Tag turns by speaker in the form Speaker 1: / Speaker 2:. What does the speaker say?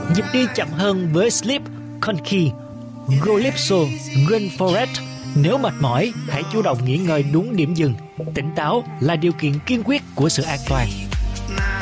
Speaker 1: Nhịp đi chậm hơn với Sleep, Conky, Calypso, Rainforest. Nếu mệt mỏi, hãy chủ động nghỉ ngơi đúng điểm dừng. Tỉnh táo là điều kiện kiên quyết của sự an toàn.